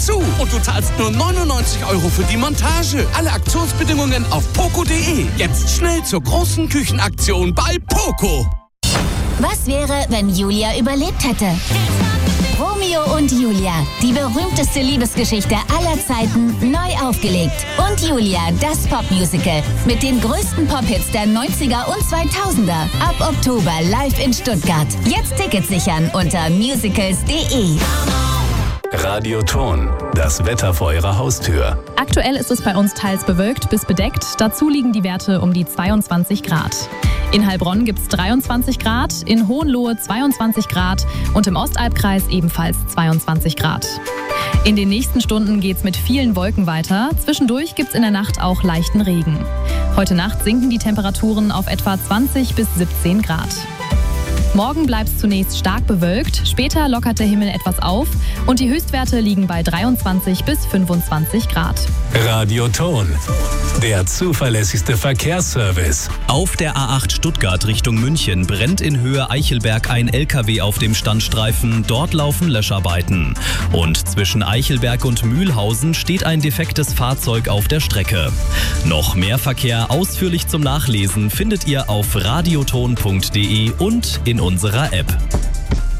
zu. Und du zahlst nur 99 € für die Montage. Alle Aktionsbedingungen auf poco.de. Jetzt schnell zur großen Küchenaktion bei Poco. Was wäre, wenn Julia überlebt hätte? Romeo und Julia, die berühmteste Liebesgeschichte aller Zeiten, neu aufgelegt. Und Julia, das Popmusical mit den größten Pop-Hits der 90er und 2000er. Ab Oktober live in Stuttgart. Jetzt Tickets sichern unter musicals.de. Radioton, das Wetter vor Ihrer Haustür. Aktuell ist es bei uns teils bewölkt bis bedeckt. Dazu liegen die Werte um die 22 Grad. In Heilbronn gibt es 23 Grad, in Hohenlohe 22 Grad und im Ostalbkreis ebenfalls 22 Grad. In den nächsten Stunden geht es mit vielen Wolken weiter. Zwischendurch gibt es in der Nacht auch leichten Regen. Heute Nacht sinken die Temperaturen auf etwa 20 bis 17 Grad. Morgen bleibt es zunächst stark bewölkt, später lockert der Himmel etwas auf und die Höchstwerte liegen bei 23 bis 25 Grad. Radioton, der zuverlässigste Verkehrsservice. Auf der A8 Stuttgart Richtung München brennt in Höhe Eichelberg ein LKW auf dem Standstreifen. Dort laufen Löscharbeiten. Und zwischen Eichelberg und Mühlhausen steht ein defektes Fahrzeug auf der Strecke. Noch mehr Verkehr ausführlich zum Nachlesen findet ihr auf radioton.de und in unserer App.